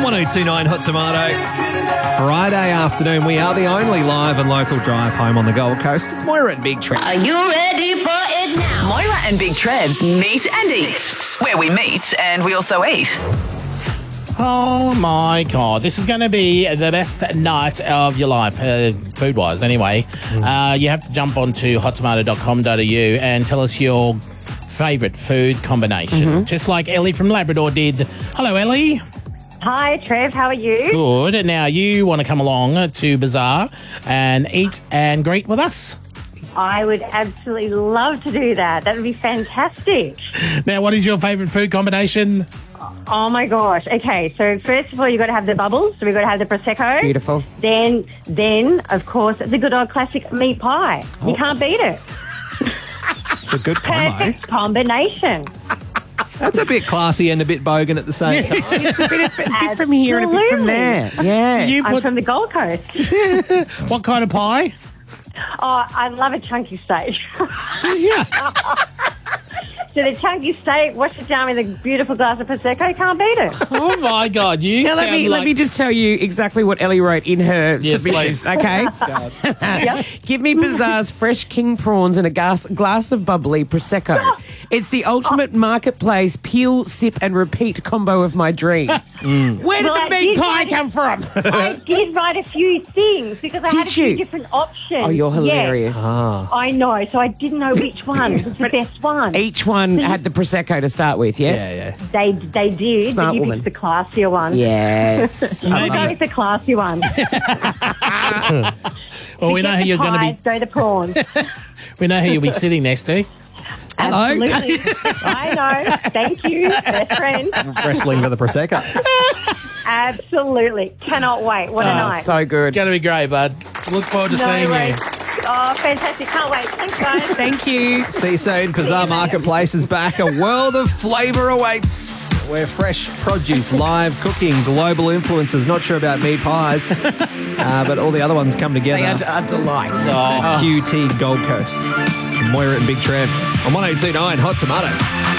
1029 Hot Tomato. Friday afternoon, we are the only live and local drive home on the Gold Coast. It's Moira and Big Trev. Are you ready for it now? Moira and Big Trev's Meet and Eat, where we meet and we also eat. Oh my God, this is going to be the best night of your life, food-wise anyway. You have to jump onto hottomato.com.au and tell us your favourite food combination, just like Ellie from Labrador did. Hello, Ellie. Hi, Trev. How are you? Good. Now, you want to come along to Bazaar and eat and greet with us? I would absolutely love to do that. That would be fantastic. Now, what is your favourite food combination? Oh, my gosh. Okay, so first of all, you've got to have the bubbles. So we've got to have the Prosecco. Beautiful. Then, of course, the good old classic meat pie. You can't beat it. It's a good combo. Perfect combination. That's a bit classy and a bit bogan at the same time. It's a bit from here and a bit from there. Yeah. I'm from the Gold Coast. What kind of pie? Oh, I love a chunky steak. Yeah. So the chunky steak, wash it down with a beautiful glass of Prosecco, can't beat it. Oh, my God. You Now, sound let me just tell you exactly what Ellie wrote in her Yes, submission, please. okay? Yep. Give me Bazaar's fresh king prawns and a glass of bubbly Prosecco. It's the ultimate marketplace peel, sip and repeat combo of my dreams. Where did Well, the I meat did pie write- come from? I did write a few things because I had a Did few you? different options. Oh, you're hilarious. Yes. I know, so I didn't know which one was the best one. Each one had the Prosecco to start with, yes? Yeah. They did, Smart but you woman. picked the classier one. Yes. You go with the classy one. Well, we know who you're going to Pies, go the prawns. We know who you'll be sitting next to. Hello. Absolutely. I know. Thank you, best friend. Wrestling for the Prosecco. Absolutely. Cannot wait. What a night. So good. Going to be great, bud. Look forward to seeing worries. you. Oh, fantastic. Can't wait. Thanks, guys. Thank you. See you soon. Bazaar Marketplace is back. A world of flavour awaits. Where fresh produce, live cooking, global influencers. Not sure about meat pies, but all the other ones come together. They are a delight. QT Gold Coast. Moira and Big Trev on 1029 Hot Tomato.